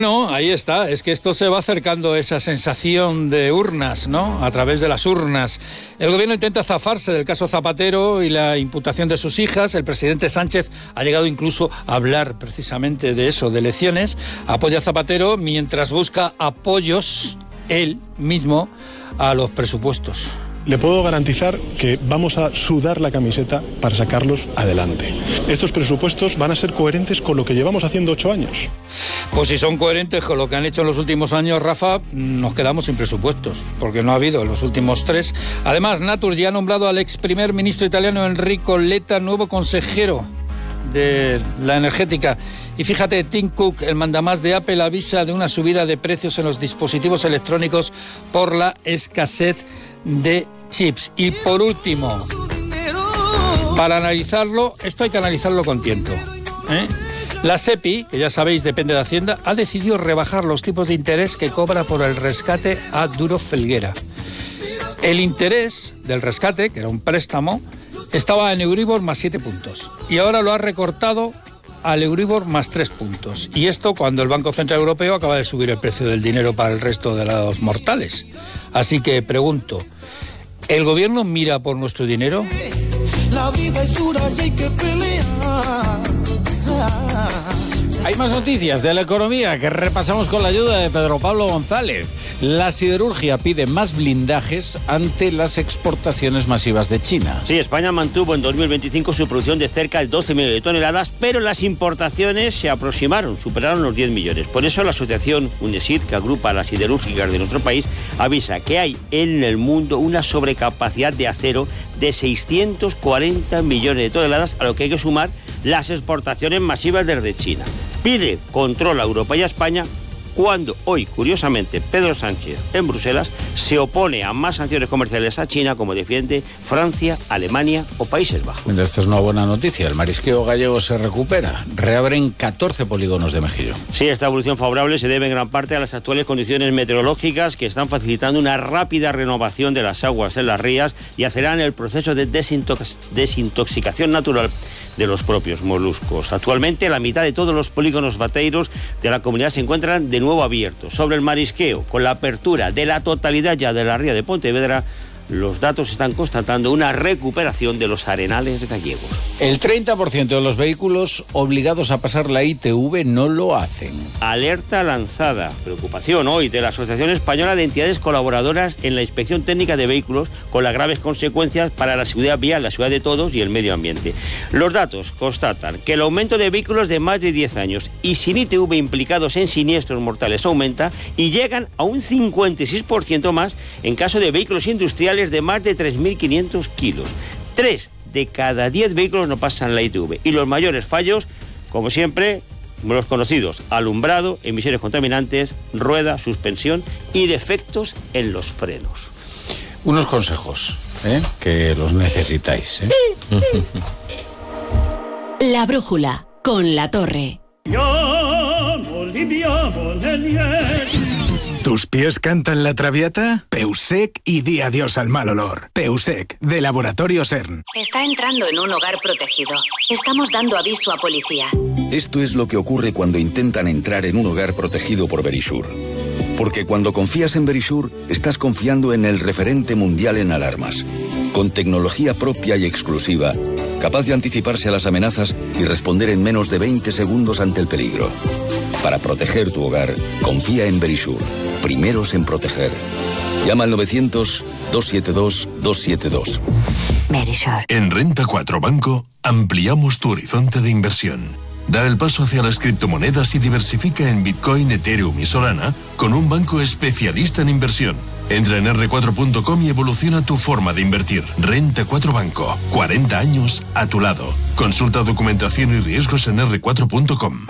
No, ahí está, es que esto se va acercando, esa sensación de urnas, ¿no? A través de las urnas. El gobierno intenta zafarse del caso Zapatero y la imputación de sus hijas. El presidente Sánchez ha llegado incluso a hablar precisamente de eso, de elecciones. Apoya a Zapatero mientras busca apoyos, él mismo, a los presupuestos. Le puedo garantizar que vamos a sudar la camiseta para sacarlos adelante. Estos presupuestos van a ser coherentes con lo que llevamos haciendo 8 años. Pues si son coherentes con lo que han hecho en los últimos años, Rafa, nos quedamos sin presupuestos, porque no ha habido en los últimos 3. Además, Naturgy ya ha nombrado al ex primer ministro italiano Enrico Letta nuevo consejero de la energética. Y fíjate, Tim Cook, el mandamás de Apple, avisa de una subida de precios en los dispositivos electrónicos por la escasez de chips. Y por último, para analizarlo, esto hay que analizarlo con tiento, ¿eh? La SEPI, que ya sabéis depende de Hacienda, ha decidido rebajar los tipos de interés que cobra por el rescate a Duro Felguera. El interés del rescate, que era un préstamo, estaba en Euribor más 7 puntos y ahora lo ha recortado al Euribor más 3 puntos. Y esto cuando el Banco Central Europeo acaba de subir el precio del dinero para el resto de los mortales. Así que pregunto, ¿el gobierno mira por nuestro dinero? La vida es dura y hay que pelear. Hay más noticias de la economía que repasamos con la ayuda de Pedro Pablo González. La siderurgia pide más blindajes ante las exportaciones masivas de China. Sí, España mantuvo en 2025 su producción de cerca de 12 millones de toneladas, pero las importaciones se aproximaron, superaron los 10 millones. Por eso la asociación UNESID, que agrupa a las siderúrgicas de nuestro país, avisa que hay en el mundo una sobrecapacidad de acero de 640 millones de toneladas, a lo que hay que sumar las exportaciones masivas desde China. Pide control a Europa y a España, cuando hoy, curiosamente, Pedro Sánchez en Bruselas se opone a más sanciones comerciales a China, como defiende Francia, Alemania o Países Bajos. Mira, esta es una buena noticia. El marisqueo gallego se recupera. Reabren 14 polígonos de mejillón. Sí, esta evolución favorable se debe en gran parte a las actuales condiciones meteorológicas que están facilitando una rápida renovación de las aguas en las rías y aceleran el proceso de desintoxicación natural de los propios moluscos. Actualmente la mitad de todos los polígonos bateiros de la comunidad se encuentran de nuevo abiertos. Sobre el marisqueo, con la apertura de la totalidad ya de la ría de Pontevedra, los datos están constatando una recuperación de los arenales gallegos. El 30% de los vehículos obligados a pasar la ITV no lo hacen. Alerta lanzada, preocupación hoy de la Asociación Española de Entidades Colaboradoras en la Inspección Técnica de Vehículos, con las graves consecuencias para la seguridad vial, la ciudad de todos y el medio ambiente. Los datos constatan que el aumento de vehículos de más de 10 años y sin ITV implicados en siniestros mortales aumenta y llegan a un 56% más en caso de vehículos industriales de más de 3.500 kilos. 3 de cada 10 vehículos no pasan la ITV. Y los mayores fallos, como siempre, los conocidos: alumbrado, emisiones contaminantes, rueda, suspensión y defectos en los frenos. Unos consejos, que los necesitáis. La brújula, con La Torre. ¿Tus pies cantan la traviata? Peusec y di adiós al mal olor. Peusec, de Laboratorio CERN. Está entrando en un hogar protegido. Estamos dando aviso a policía. Esto es lo que ocurre cuando intentan entrar en un hogar protegido por Verisure. Porque cuando confías en Verisure, estás confiando en el referente mundial en alarmas. Con tecnología propia y exclusiva, capaz de anticiparse a las amenazas y responder en menos de 20 segundos ante el peligro. Para proteger tu hogar, confía en Verisure. Primeros en proteger. Llama al 900-272-272. Verisure. En Renta 4 Banco ampliamos tu horizonte de inversión. Da el paso hacia las criptomonedas y diversifica en Bitcoin, Ethereum y Solana con un banco especialista en inversión. Entra en r4.com y evoluciona tu forma de invertir. Renta 4 Banco. 40 años a tu lado. Consulta documentación y riesgos en r4.com.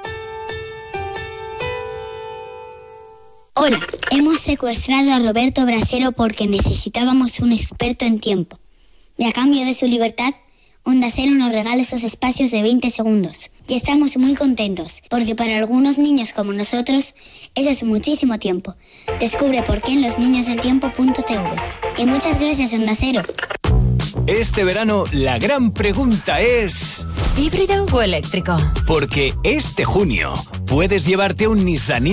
Hola, hemos secuestrado a Roberto Brasero porque necesitábamos un experto en tiempo. Y a cambio de su libertad, Onda Cero nos regala esos espacios de 20 segundos. Y estamos muy contentos, porque para algunos niños como nosotros, eso es muchísimo tiempo. Descubre por qué en losniñosdeltiempo.tv. Y muchas gracias, Onda Cero. Este verano, la gran pregunta es... ¿Híbrido o eléctrico? Porque este junio puedes llevarte un Nissan